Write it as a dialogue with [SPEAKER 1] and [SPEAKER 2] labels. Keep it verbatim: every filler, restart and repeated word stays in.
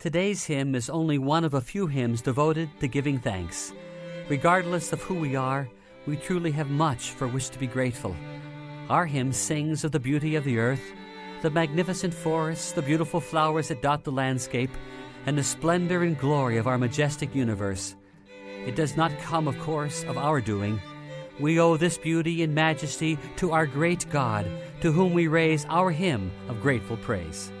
[SPEAKER 1] Today's hymn is only one of a few hymns devoted to giving thanks. Regardless of who we are, we truly have much for which to be grateful. Our hymn sings of the beauty of the earth, the magnificent forests, the beautiful flowers that dot the landscape, and the splendor and glory of our majestic universe. It does not come, of course, of our doing. We owe this beauty and majesty to our great God, to whom we raise our hymn of grateful praise.